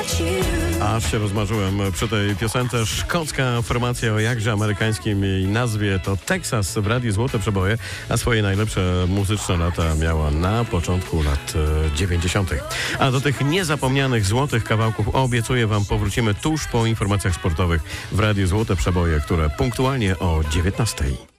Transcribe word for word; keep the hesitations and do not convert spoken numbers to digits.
Aż się rozmarzyłem przy tej piosence. Szkocka formacja o jakże amerykańskim jej nazwie to Texas w Radiu Złote Przeboje, a swoje najlepsze muzyczne lata miała na początku lat dziewięćdziesiątych. A do tych niezapomnianych złotych kawałków obiecuję wam powrócimy tuż po informacjach sportowych w Radiu Złote Przeboje, które punktualnie o dziewiętnastej.